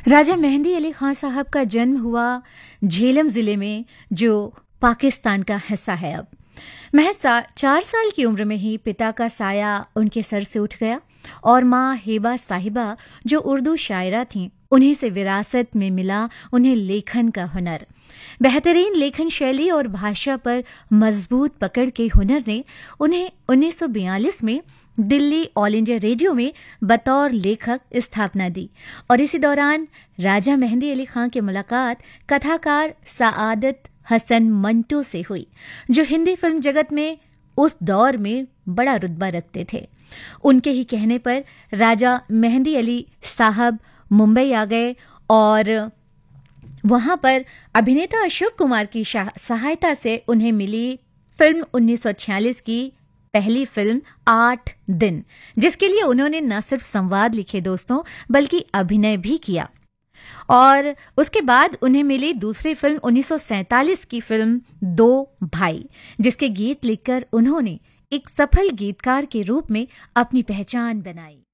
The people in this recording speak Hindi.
राजा मेहंदी अली खां साहब का जन्म हुआ झेलम जिले में, जो पाकिस्तान का हिस्सा है। अब महज 4 साल की उम्र में ही पिता का साया उनके सर से उठ गया और माँ हेबा साहिबा, जो उर्दू शायरा थीं, उन्हीं से विरासत में मिला उन्हें लेखन का हुनर। बेहतरीन लेखन शैली और भाषा पर मजबूत पकड़ के हुनर ने उन्हें 1942 में दिल्ली ऑल इंडिया रेडियो में बतौर लेखक स्थापना दी और इसी दौरान राजा मेहंदी अली खां की मुलाकात कथाकार सआदत हसन मंटो से हुई, जो हिंदी फिल्म जगत में उस दौर में बड़ा रुतबा रखते थे। उनके ही कहने पर राजा मेहंदी अली साहब मुंबई आ गए और वहां पर अभिनेता अशोक कुमार की सहायता से उन्हें मिली फिल्म 1946 की पहली फिल्म 8 दिन, जिसके लिए उन्होंने न सिर्फ संवाद लिखे दोस्तों, बल्कि अभिनय भी किया। और उसके बाद उन्हें मिली दूसरी फिल्म 1947 की फिल्म 2 भाई, जिसके गीत लिखकर उन्होंने एक सफल गीतकार के रूप में अपनी पहचान बनाई।